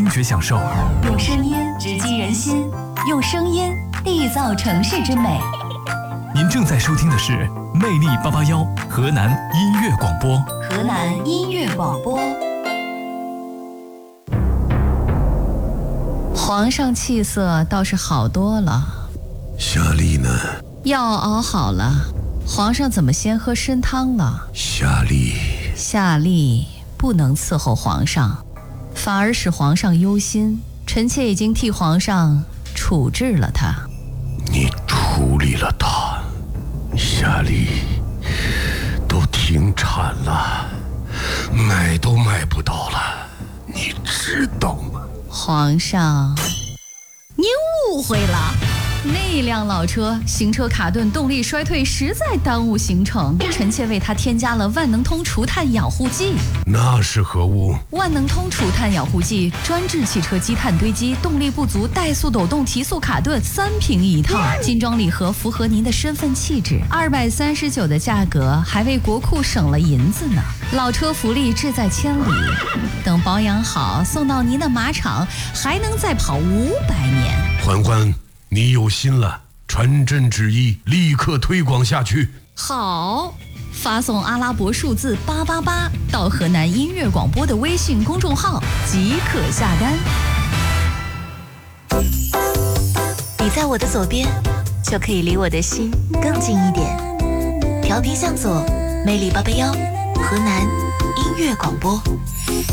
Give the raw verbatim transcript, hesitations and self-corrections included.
听觉享受， 用声音直击人心，用声音缔造城市之美。 您正在收听的是魅力八八幺河南音乐广播。 河南音乐广播。皇上气色倒是好多了。 夏丽呢？ 药熬好了，皇上怎么先喝参汤了？ 夏丽， 夏丽不能伺候皇上，反而使皇上忧心。臣妾已经替皇上处置了他。 你处理了他？夏丽都停产了，买都买不到了，你知道吗？ 皇上，您误会了。那辆老车行车卡顿，动力衰退，实在耽误行程。臣妾为他添加了万能通除碳养护剂。 那是何物？ 万能通除碳养护剂专治汽车积碳堆积、动力不足、怠速抖动、提速卡顿，三瓶一套，精装礼盒，符合您的身份气质。二百三十九的价格，还为国库省了银子呢。老车福利志在千里，等保养好，送到您的马场，还能再跑五百年。 欢欢，你有心了，传朕旨意，立刻推广下去。 好，发送阿拉伯数字八八八到河南音乐广播的微信公众号即可下单。 你在我的左边，就可以离我的心更近一点。调频向左，魅力八八幺，河南音乐广播。